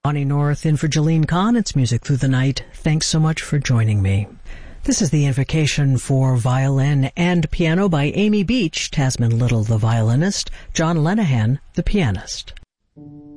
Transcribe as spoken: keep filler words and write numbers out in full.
Bonnie North in for Jolene Kahn. It's Music Through the Night. Thanks so much for joining me. This is the Invocation for Violin and Piano by Amy Beach, Tasman Little the violinist, John Lenihan the pianist.